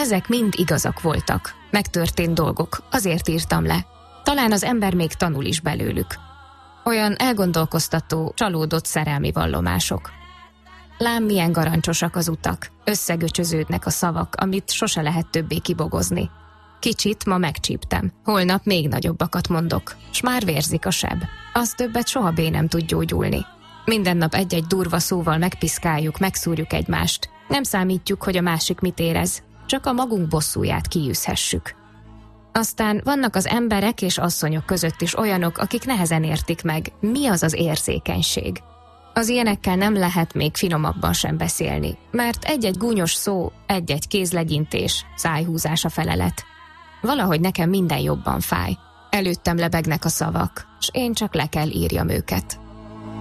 Ezek mind igazak voltak. Megtörtént dolgok, azért írtam le. Talán az ember még tanul is belőlük. Olyan elgondolkoztató, csalódott szerelmi vallomások. Lám, milyen garancsosak az utak, összegöcsöződnek a szavak, amit sose lehet többé kibogozni. Kicsit ma megcsíptem, holnap még nagyobbakat mondok, s már vérzik a seb. Az többet soha nem tud gyógyulni. Minden nap egy-egy durva szóval megpiszkáljuk, megszúrjuk egymást. Nem számítjuk, hogy a másik mit érez, csak a magunk bosszúját kiűzhessük. Aztán vannak az emberek és asszonyok között is olyanok, akik nehezen értik meg, mi az az érzékenység. Az ilyenekkel nem lehet még finomabban sem beszélni, mert egy-egy gúnyos szó, egy-egy kézlegyintés, szájhúzás a felelet. Valahogy nekem minden jobban fáj. Előttem lebegnek a szavak, s én csak le kell írjam őket.